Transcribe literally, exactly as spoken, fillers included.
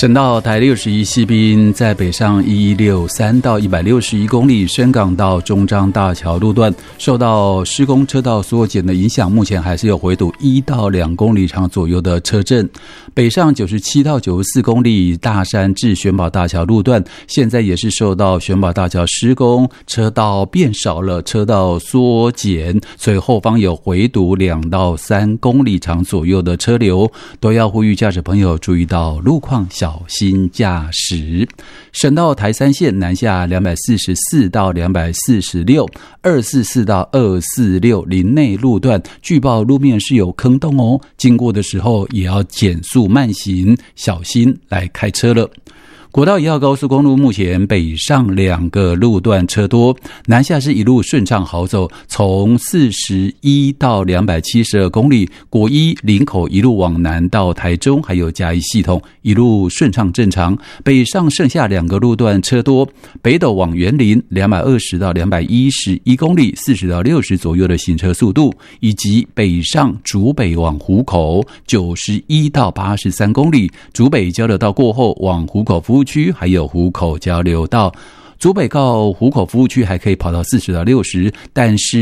省道台六十一西滨在北上一一六三到一百六十一公里，深港到中彰大桥路段受到施工车道缩减的影响，目前还是有回堵一到两公里长左右的车阵。北上九十七到九十四公里大山至玄宝大桥路段，现在也是受到玄宝大桥施工，车道变少了，车道缩减，所以后方有回堵两到三公里长左右的车流，都要呼吁驾驶朋友注意到路况，小心驾驶。省道台三线南下两百四十四到两百四十六、二四四到二四六林内路段，据报路面是有坑洞哦，经过的时候也要减速慢行，小心来开车了。国道一号高速公路目前北上两个路段车多，南下是一路顺畅好走，从四十一到两百七十二公里，国一林口一路往南到台中还有嘉义系统一路顺畅正常。北上剩下两个路段车多，北斗往园林两百二十到两百一十一公里，四十到六十左右的行车速度，以及北上竹北往湖口九十一到八十三公里，竹北交流道过后往湖口服务区还有湖口交流道，竹北到湖口服务区还可以跑到四十到六十，但是